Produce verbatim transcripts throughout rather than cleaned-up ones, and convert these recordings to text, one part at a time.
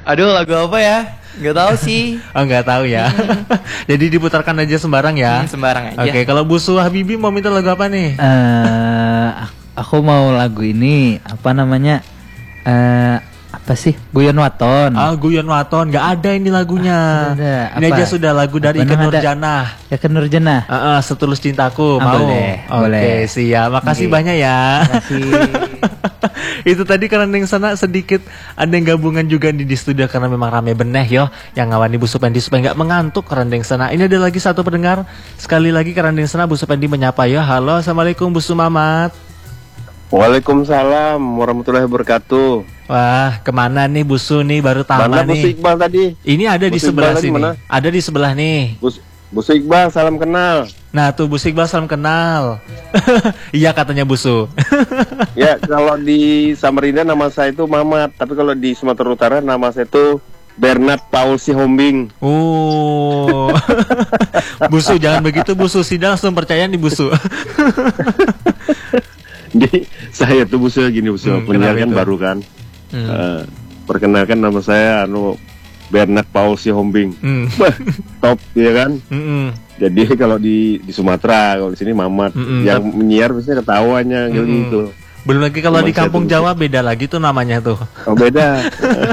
Aduh, lagu apa ya? Nggak tahu sih. Oh, nggak tahu ya. Jadi diputarkan aja sembarang ya. Hmm, sembarang aja. Oke, kalau Bu Su Habibie mau minta lagu apa nih? Eh, aku mau lagu ini apa namanya? Eh, apa sih? Guyon Waton. Ah, Guyon Waton, nggak ada ini lagunya. Ada. Ini Apa? aja sudah lagu dari Ikke Benar ada. Nurjanah. Ya ke Nurjanah. Uh, uh, Setulus Cintaku, Ah, mau? boleh, Oke, boleh. siap. Makasih Oke. banyak ya. Kasih. Itu tadi karena yang sana sedikit ada yang gabungan juga di, di studio karena memang rame beneh yo yang ngawani Bu Supendi supaya nggak mengantuk karena yang sana. Ini ada lagi satu pendengar. Sekali lagi karena yang sana Bu Supendi menyapa yo. Halo, assalamualaikum Bu Sumamat. Waalaikumsalam warahmatullahi wabarakatuh. Wah, kemana nih Bu Su nih baru tamat Mana Bu nih. Iqbal tadi? Ini ada di Bu Su sebelah Iqbal tadi sini. mana? Ada di sebelah nih. Bu, Bu Iqbal, salam kenal. Nah tuh Bu Iqbal salam kenal. Iya katanya Bu Su. Ya, kalau di Samarinda nama saya itu Mamat, tapi kalau di Sumatera Utara nama saya itu Bernard Paul Sihombing. Oh. Bu Su jangan begitu Bu Su, Sida langsung percaya nih Bu Su. Jadi saya tuh Bu Su gini Bu Su, Hmm, penyiar kenapa kan itu? baru kan. Hmm. Eh, perkenalkan nama saya anu Bernard Paul Sihombing. Hmm. Top ya kan. Mm-mm. Jadi kalau di di Sumatera, kalau di sini Mamat. Mm-mm. Yang menyiar biasanya ketawanya gitu. Mm-mm. gitu. Belum lagi kalau Teman di saya kampung tuh, Jawa beda lagi tuh namanya tuh. Oh beda.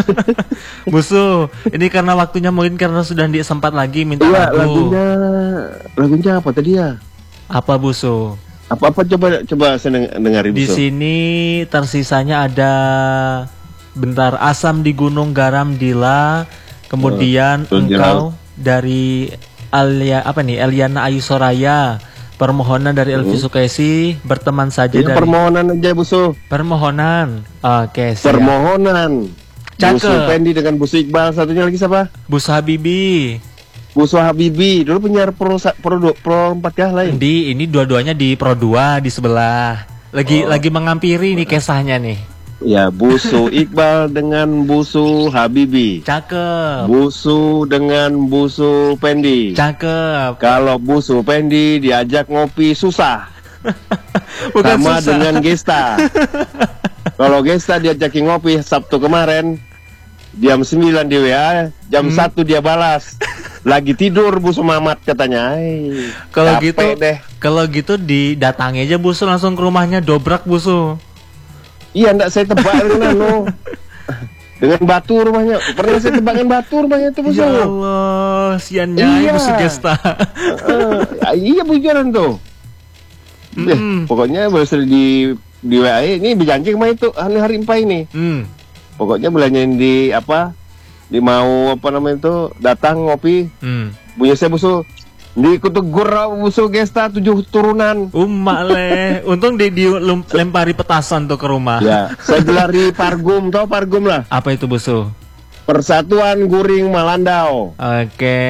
Bu Su, ini karena waktunya mungkin karena sudah di sempat lagi minta Iya, lagu. lagunya lagunya apa tadi ya? Apa Bu Su? Apa-apa coba coba saya deng- dengarin Di Bu Su. sini tersisanya ada bentar asam di gunung garam dila, kemudian Oh, engkau dari Alia apa nih Eliana Ayu Soraya, permohonan dari Elvi Sukaisi, berteman saja Ini dari permohonan aja Bu Su. permohonan. Oke, siap. Permohonan. Cakep. Bu Su Pendi dengan Bu Su Iqbal, satunya lagi siapa? Bu Su Habibie. Bu Su Habibie. Dulu penyiar pro sa- pro, du- pro empat ya lain. Di ini dua-duanya di Pro dua di sebelah. Lagi lagi mengampiri nih kisahnya nih. Ya, Bu Su Iqbal dengan Bu Su Habibie. Cakep. Bu Su dengan Bu Su Pendi. Cakep. Kalau Bu Su Pendi diajak ngopi susah. Bukan Sama susah. dengan Gesta. Kalau Gesta diajakin ngopi Sabtu kemarin, jam sembilan di W A, jam Hmm. satu dia balas. Lagi tidur Bu Sumamat katanya. Ay, Kalau capek gitu, deh. kalau gitu didatangi aja Bu Su langsung ke rumahnya dobrak Bu Su. Iya, enggak saya tebak dengan anu. Dengan batu rumahnya. Pernah saya tebak dengan batu rumahnya itu Bu Su. Ya Allah, sian nyai Iya. Bu Sugesta. Eh, iya bujuran tuh. Eh, Mm-mm. pokoknya boleh di di W A ini berjanji sama itu hari hari empat ini. Hmm. Pokoknya belanjain di apa? Di mau apa namanya itu datang ngopi. Hmm. Punya saya busu di kutegur busu Gesta tujuh turunan. Umak leh, untung di, di lem- lempari petasan tuh ke rumah. Ya, saya gelari Pargum, tau Pargum lah. Apa itu Bu Su? Persatuan Guring Malandau. Oke.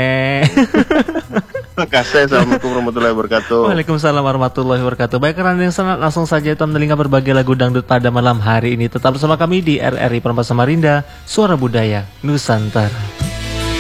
Terima kasih. Assalamualaikum warahmatullahi wabarakatuh. Waalaikumsalam warahmatullahi wabarakatuh. Baik, karena yang senang langsung saja itu menelinga berbagai lagu dangdut pada malam hari ini. Tetap bersama kami di R R I Perempat Samarinda, Suara Budaya Nusantara.